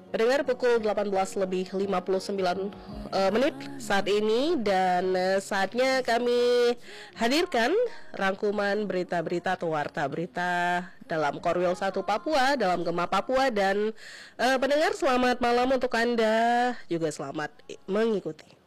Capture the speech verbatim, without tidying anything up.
Pendengar, pukul delapan belas lebih lima puluh sembilan uh, menit saat ini, dan uh, saatnya kami hadirkan rangkuman berita-berita atau warta berita dalam Korwil satu Papua, dalam Gema Papua. Dan uh, pendengar, selamat malam untuk Anda, juga selamat mengikuti.